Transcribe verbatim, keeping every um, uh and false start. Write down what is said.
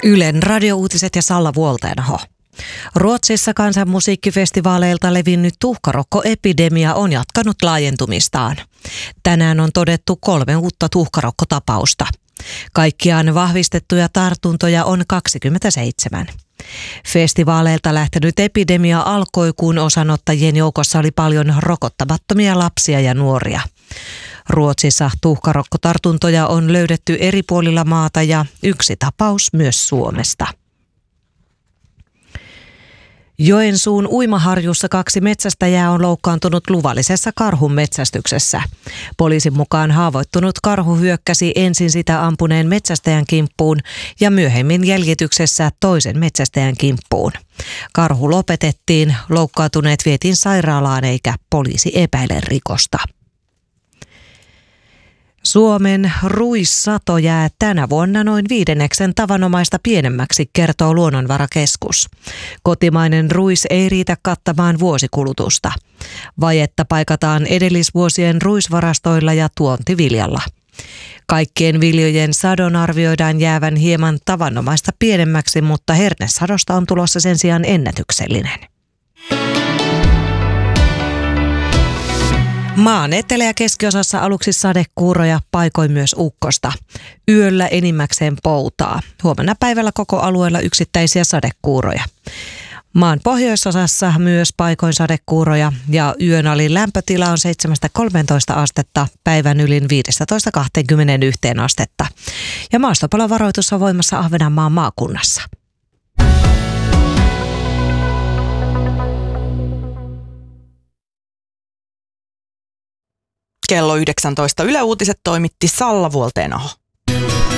Ylen radiouutiset ja Salla Vuolteenaho. Ruotsissa kansanmusiikkifestivaaleilta levinnyt tuhkarokkoepidemia on jatkanut laajentumistaan. Tänään on todettu kolme uutta tuhkarokkotapausta. Kaikkiaan vahvistettuja tartuntoja on kaksikymmentäseitsemän. Festivaaleilta lähtenyt epidemia alkoi, kun osanottajien joukossa oli paljon rokottamattomia lapsia ja nuoria. Ruotsissa tuhkarokkotartuntoja on löydetty eri puolilla maata ja yksi tapaus myös Suomesta. Joensuun uimaharjussa kaksi metsästäjää on loukkaantunut luvallisessa karhun metsästyksessä. Poliisin mukaan haavoittunut karhu hyökkäsi ensin sitä ampuneen metsästäjän kimppuun ja myöhemmin jäljityksessä toisen metsästäjän kimppuun. Karhu lopetettiin, loukkaantuneet vietiin sairaalaan eikä poliisi epäile rikosta. Suomen ruissato jää tänä vuonna noin viidenneksen tavanomaista pienemmäksi, kertoo Luonnonvarakeskus. Kotimainen ruis ei riitä kattamaan vuosikulutusta. Vajetta paikataan edellisvuosien ruisvarastoilla ja tuontiviljalla. Kaikkien viljojen sadon arvioidaan jäävän hieman tavanomaista pienemmäksi, mutta hernesadosta on tulossa sen sijaan ennätyksellinen. Maan etelä- ja keskiosassa aluksi sadekuuroja, paikoin myös ukkosta. Yöllä enimmäkseen poutaa. Huomenna päivällä koko alueella yksittäisiä sadekuuroja. Maan pohjoisosassa myös paikoin sadekuuroja ja yön alin lämpötila on seitsemästä kolmeentoista astetta, päivän ylin viidestätoista kahteenkymmeneenyhteen astetta. Ja maastopalovaroitus on voimassa Ahvenanmaan maakunnassa. Kello yhdeksäntoista Yle Uutiset toimitti Salla Vuolteenaho.